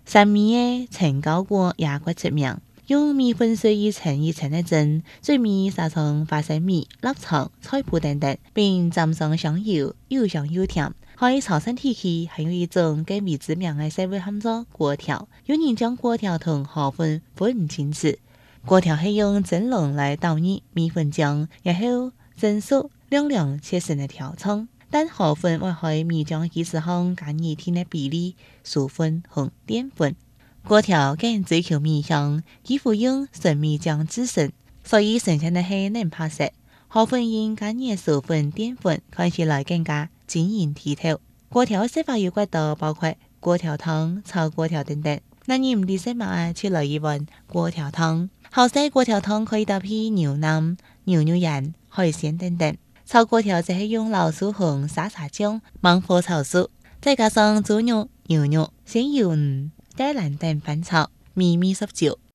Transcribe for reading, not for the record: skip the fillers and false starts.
三米的陈高锅也quite出名，用米粉水一层一层的蒸，最米撒上花生米、腊肠、菜脯等等，并沾上香油，又香又甜。喺潮汕地區，還有一種更為知名的食物喊做粿條，有人將粿條同河粉混進去。粿條係用蒸籠來倒入米粉漿，然後蒸熟兩兩切成的條狀。但河粉會喺米漿基礎上加入添的比例、薯粉和澱粉。粿條更追求米香，幾乎用純米漿製成，所以生產的係嫩拍食。河粉因加入薯粉、澱粉，看起來更加晶瑩剔透。粿條食法有幾多，包括粿條湯、炒粿條等等。那你唔知食乜啊？出來一碗粿條湯。好食粿條湯可以搭配牛腩、牛肉丸、海鮮等等。炒粿條就係用老鼠紅、沙茶醬、芒果炒熟，再加上豬肉、牛肉、鮮魷魚、芥蘭等翻炒，米米十足。